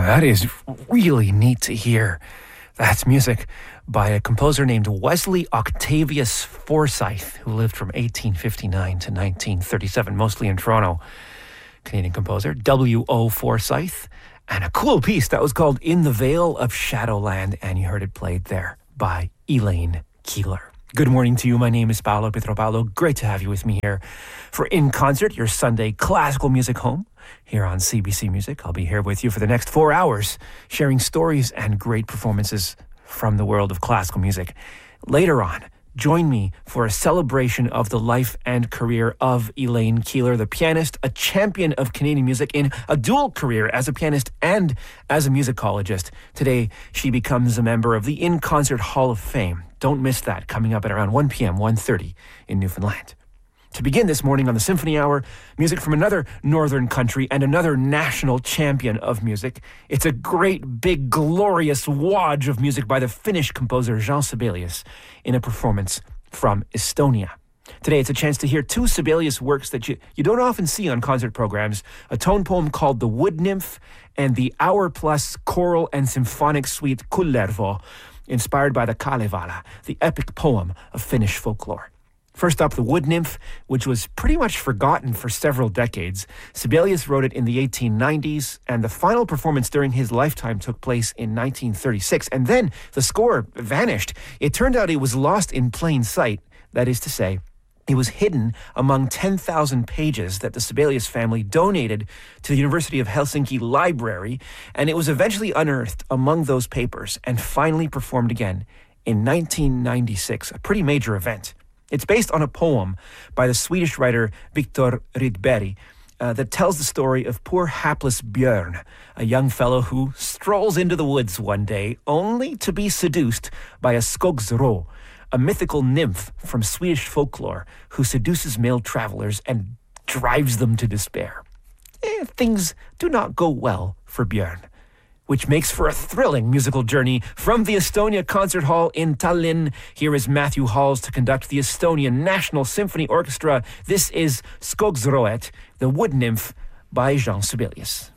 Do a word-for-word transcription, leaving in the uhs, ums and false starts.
that is really neat to hear. That's music by a composer named Wesley Octavius Forsyth, who lived from eighteen fifty-nine to nineteen thirty-seven, mostly in Toronto. Canadian composer W O Forsyth. And a cool piece that was called In the Vale of Shadowland, and you heard it played there by Elaine Keeler. Good morning to you. My name is Paolo Pietropalo. Great to have you with me here for In Concert, your Sunday classical music home here on C B C Music. I'll be here with you for the next four hours, sharing stories and great performances from the world of classical music. Later on, join me for a celebration of the life and career of Elaine Keeler, the pianist, a champion of Canadian music in a dual career as a pianist and as a musicologist. Today, she becomes a member of the In Concert Hall of Fame. Don't miss that, coming up at around one p.m., one thirty in Newfoundland. To begin this morning on the Symphony Hour, music from another northern country and another national champion of music. It's a great, big, glorious wodge of music by the Finnish composer Jean Sibelius in a performance from Estonia. Today, it's a chance to hear two Sibelius works that you, you don't often see on concert programs, a tone poem called The Wood Nymph and the hour-plus choral and symphonic suite Kullervo, inspired by the Kalevala, the epic poem of Finnish folklore. First up, The Wood Nymph, which was pretty much forgotten for several decades. Sibelius wrote it in the eighteen nineties, and the final performance during his lifetime took place in nineteen thirty-six. And then the score vanished. It turned out it was lost in plain sight. That is to say, it was hidden among ten thousand pages that the Sibelius family donated to the University of Helsinki Library, and it was eventually unearthed among those papers and finally performed again in nineteen ninety-six, a pretty major event. It's based on a poem by the Swedish writer Viktor Rydberg uh, that tells the story of poor hapless Björn, a young fellow who strolls into the woods one day only to be seduced by a skogsrå, a mythical nymph from Swedish folklore who seduces male travelers and drives them to despair. Eh, things do not go well for Björn, which makes for a thrilling musical journey from the Estonia Concert Hall in Tallinn. Here is Matthew Halls to conduct the Estonian National Symphony Orchestra. This is Skogsrået, The Wood Nymph by Jean Sibelius.